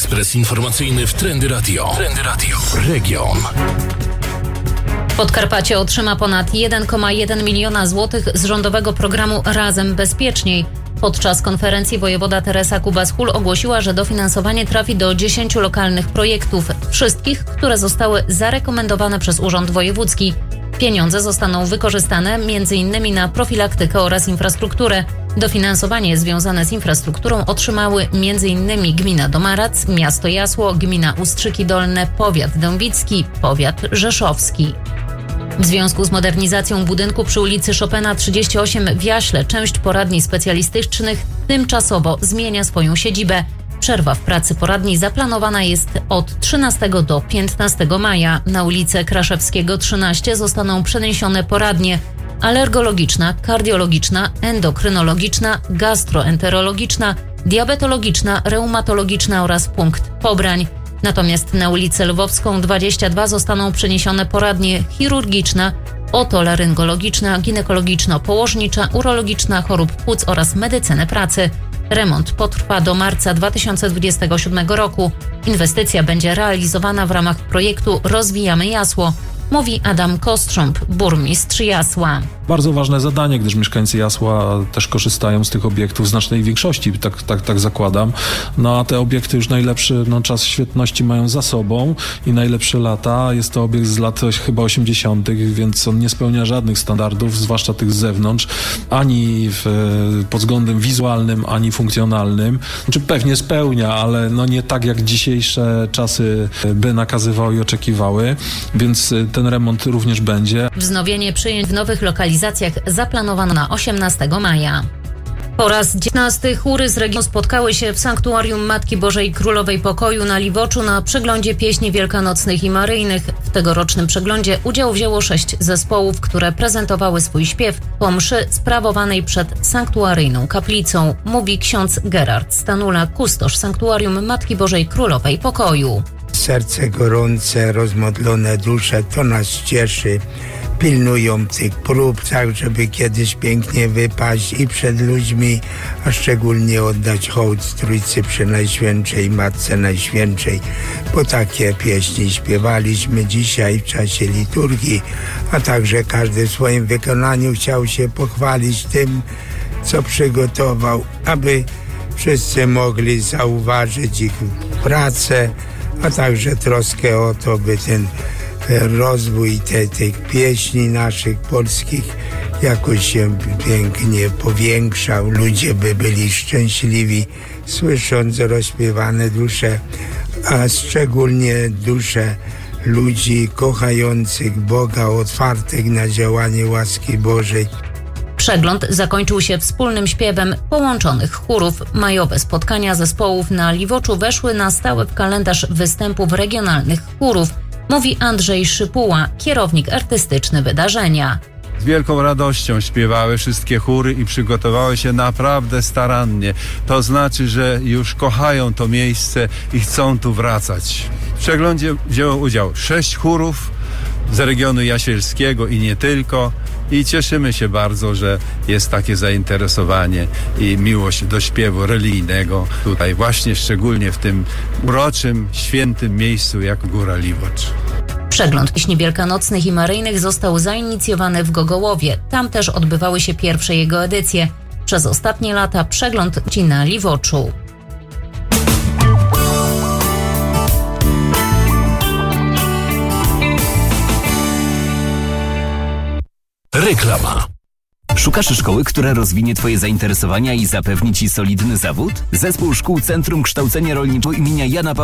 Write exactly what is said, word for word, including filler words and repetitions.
Ekspres informacyjny w Trendy Radio. Trendy Radio. Region. Podkarpacie otrzyma ponad jeden przecinek jeden miliona złotych z rządowego programu Razem Bezpieczniej. Podczas konferencji wojewoda Teresa Kubas-Hul ogłosiła, że dofinansowanie trafi do dziesięciu lokalnych projektów, wszystkich, które zostały zarekomendowane przez Urząd Wojewódzki. Pieniądze zostaną wykorzystane między innymi na profilaktykę oraz infrastrukturę. Dofinansowanie związane z infrastrukturą otrzymały między innymi gmina Domarac, miasto Jasło, gmina Ustrzyki Dolne, powiat dębicki, powiat rzeszowski. W związku z modernizacją budynku przy ulicy Chopina trzydzieści osiem w Jaśle część poradni specjalistycznych tymczasowo zmienia swoją siedzibę. Przerwa w pracy poradni zaplanowana jest od trzynastego do piętnastego maja. Na ulicę Kraszewskiego trzynaście zostaną przeniesione poradnie alergologiczna, kardiologiczna, endokrynologiczna, gastroenterologiczna, diabetologiczna, reumatologiczna oraz punkt pobrań. Natomiast na ulicę Lwowską dwadzieścia dwa zostaną przeniesione poradnie chirurgiczna, otolaryngologiczna, ginekologiczno-położnicza, urologiczna, chorób płuc oraz medycyny pracy. Remont potrwa do marca dwa tysiące dwudziestego siódmego roku. Inwestycja będzie realizowana w ramach projektu Rozwijamy Jasło, mówi Adam Kostrząb, burmistrz Jasła. Bardzo ważne zadanie, gdyż mieszkańcy Jasła też korzystają z tych obiektów w znacznej większości, tak, tak, tak zakładam. No a te obiekty już najlepszy no, czas świetności mają za sobą i najlepsze lata. Jest to obiekt z lat chyba osiemdziesiątych, więc on nie spełnia żadnych standardów, zwłaszcza tych z zewnątrz, ani w, pod względem wizualnym, ani funkcjonalnym. Znaczy pewnie spełnia, ale no nie tak jak dzisiejsze czasy by nakazywały i oczekiwały, więc ten remont również będzie. Wznowienie przyjęć w nowych lokalizacjach zaplanowano na osiemnastego maja. Po raz dziewiętnasty chóry z regionu spotkały się w Sanktuarium Matki Bożej Królowej Pokoju na Liwoczu na przeglądzie pieśni wielkanocnych i maryjnych. W tegorocznym przeglądzie udział wzięło sześć zespołów, które prezentowały swój śpiew po mszy sprawowanej przed sanktuaryjną kaplicą, mówi ksiądz Gerard Stanula, kustosz Sanktuarium Matki Bożej Królowej Pokoju. Serce gorące, rozmodlone dusze, to nas cieszy. Pilnują tych prób, tak żeby kiedyś pięknie wypaść i przed ludźmi, a szczególnie oddać hołd Trójcy Przenajświętszej, Matce Najświętszej, bo takie pieśni śpiewaliśmy dzisiaj w czasie liturgii, a także każdy w swoim wykonaniu chciał się pochwalić tym, co przygotował, aby wszyscy mogli zauważyć ich pracę, a także troskę o to, by ten rozwój te, tych pieśni naszych polskich jakoś się pięknie powiększał. Ludzie by byli szczęśliwi, słysząc rozśpiewane dusze, a szczególnie dusze ludzi kochających Boga, otwartych na działanie łaski Bożej. Przegląd zakończył się wspólnym śpiewem połączonych chórów. Majowe spotkania zespołów na Liwoczu weszły na stałe w kalendarz występów regionalnych chórów, mówi Andrzej Szypuła, kierownik artystyczny wydarzenia. Z wielką radością śpiewały wszystkie chóry i przygotowały się naprawdę starannie. To znaczy, że już kochają to miejsce i chcą tu wracać. W przeglądzie wzięło udział sześć chórów z regionu jasielskiego i nie tylko. I cieszymy się bardzo, że jest takie zainteresowanie i miłość do śpiewu religijnego tutaj właśnie szczególnie w tym uroczym, świętym miejscu jak Góra Liwocz. Przegląd pieśni wielkanocnych i maryjnych został zainicjowany w Gogołowie. Tam też odbywały się pierwsze jego edycje. Przez ostatnie lata przegląd ci na Liwoczu. Reklama. Szukasz szkoły, która rozwinie Twoje zainteresowania i zapewni Ci solidny zawód? Zespół Szkół Centrum Kształcenia Rolniczego imienia Jana Pawła